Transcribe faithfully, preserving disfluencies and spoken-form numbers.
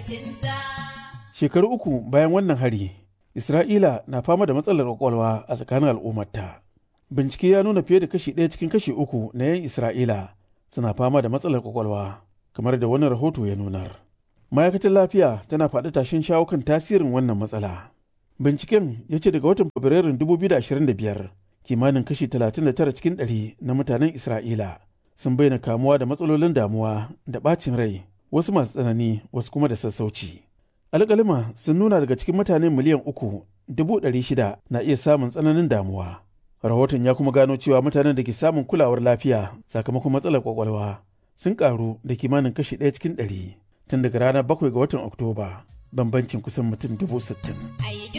lokacinsa. Shekaru uku bayan wannan hari, Isra'ila na fama da matsalar kwakwalwa a tsakanin al'ummarta. Bincike ya nuna fiye da kashi ɗaya cikin kashi uku na 'yan Isra'ila suna fama da matsalar kwakwalwa, kamar da wani rahoto ya nunar. Ma'aikatar lafiya tana faɗi tashin shawo kan tasirin wannan matsala. Binciken ya ce daga watan Fabrairun dubu biyu da ashirin da biyar, kimanin kashi talatin da tara cikin ɗari na mutanen Isra'ila sun bayyana kamuwa da matsalolin damuwa da ɓacin rai, wasu masu tsanani, wasu kuma da sassauci. Alƙalima sun nuna daga cikin mutane miliyan uku dubu ɗari shida na iya samun tsananin damuwa. Rahoton ya kuma gano cewa mutanen da ke samun kulawar lafiya sakamakon matsalar kwakwalwa sun ƙaru da kimanin kashi ɗaya cikin ɗari tun daga ranar bakwai ga watan Oktoba, bambancin kusan mutum dubu sittin.